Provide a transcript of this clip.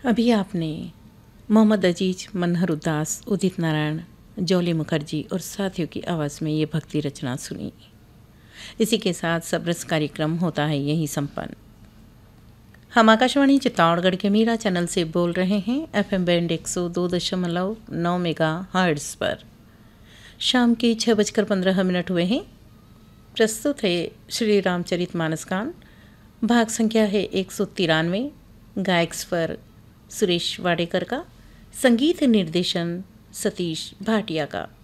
अभी आपने मोहम्मद अजीज, मनहर उदास, उदित नारायण, जौली मुखर्जी और साथियों की आवाज़ में ये भक्ति रचना सुनी। इसी के साथ सबरस कार्यक्रम होता है यहीं संपन्न। हम आकाशवाणी चित्तौड़गढ़ के मीरा चैनल से बोल रहे हैं FM बैंड 102.9 मेगा हर्ट्ज़ पर। शाम के 6:15 हुए हैं। प्रस्तुत है श्री रामचरितमानस, भाग संख्या है 193। गायक स्वर सुरेश वाडेकर का, संगीत निर्देशन सतीश भाटिया का।